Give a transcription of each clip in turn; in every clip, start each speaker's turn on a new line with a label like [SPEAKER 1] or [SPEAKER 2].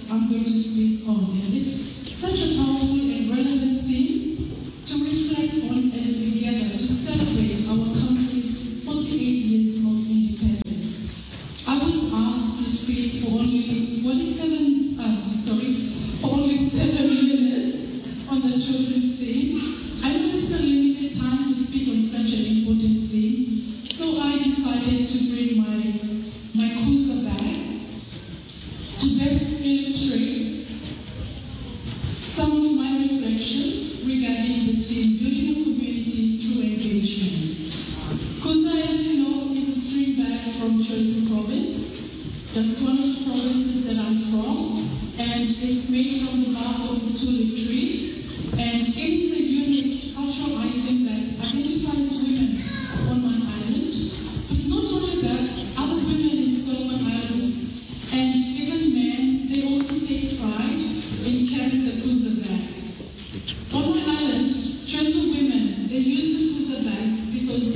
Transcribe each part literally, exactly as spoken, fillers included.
[SPEAKER 1] I'm going to speak on. And it's such a powerful and relevant theme to reflect on as we gather to celebrate our country's forty-eight years of independence. I was asked to speak for only forty-seven, uh, sorry, for only seven minutes on the chosen theme. I know it's a limited time to speak on such an important theme, so I decided to bring my my Kuza bag to best illustrate some of my reflections regarding the theme, building a community through engagement. Kuza, as you know, is a string bag from Chosin Province. That's one of the provinces that I'm from, and it's made from the bark of the tulip tree, and it is a unique cultural item that identifies women on my island. But not only that, other women in Solomon Islands and even men, they also take pride in carrying the Kuza bag. On my island, Chosin women, they use the Kuza bags because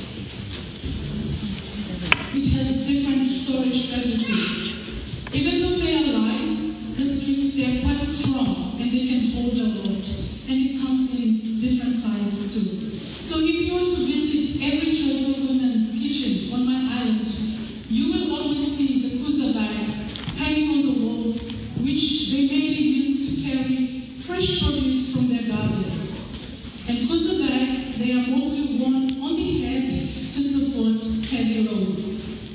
[SPEAKER 1] it has different storage purposes. Even though they are light, the strings, they are quite strong and they can hold a lot. And it comes in different sizes too. So if you want to visit every Chosin woman's kitchen on my island, you will always see the Kuza bags hanging on the walls, which they may be used to carry fresh produce from their gardens. And Kuza bags, they are mostly worn on the head to support heavy loads.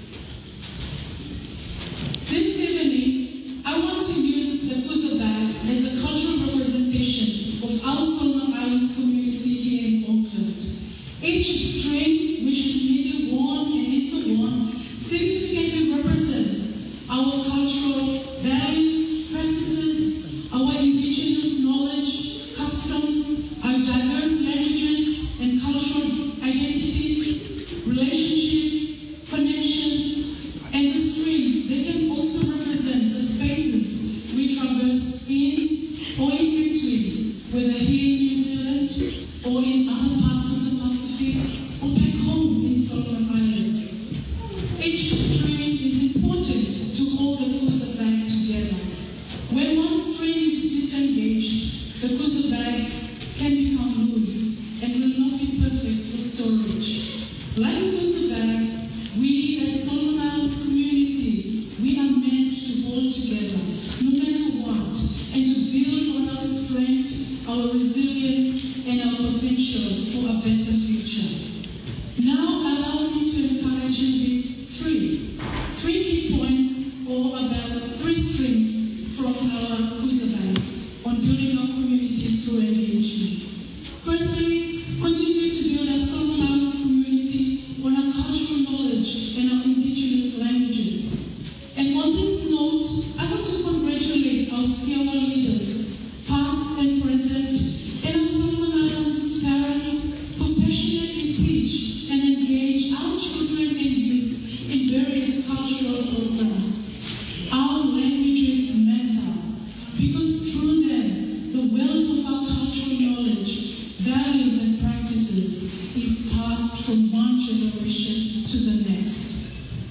[SPEAKER 1] This evening, I want to use the Kuza bag as a cultural representation of our Solomon Islands community here in Auckland. Each string, which is neatly worn and interworn, significantly represents our cultural values, practices, our indigenous knowledge, customs, our diverse languages and cultural identities, relationships, connections, and the strings. They can also represent the spaces we traverse in or in between, whether here in New Zealand or in other parts of the Pacific or back home in Solomon Islands. Each string is important to hold the Kuza bag together. When one string is disengaged, the Kuza bag can become loose and will not be perfect for storage. Like the Kuza bag, we as Solomon Islands community, we are meant to hold together, no matter what, and to build on our strength, our resilience, and our potential for a better future. Now allow me to encourage you with three, three key points or about three strings from our Kuza bag on building our community through engagement. Firstly, continue to build our Solomon Islands community on our cultural knowledge and our indigenous languages. And on this note, I want to congratulate our Siawa leaders, past and present, and our Solomon Islands parents who passionately teach and engage our children and youth in various cultural programs. Our languages matter because through them, the wealth of our cultural knowledge, values and practices is passed from one generation to the next.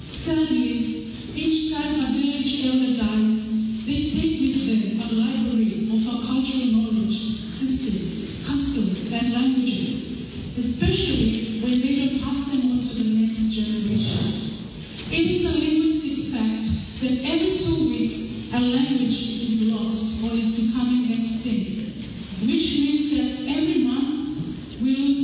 [SPEAKER 1] Sadly, each time a village elder dies, they take with them a library of our cultural knowledge, systems, customs, and languages, especially when they don't pass them on to the next generation. It is a linguistic fact that every two weeks a language is lost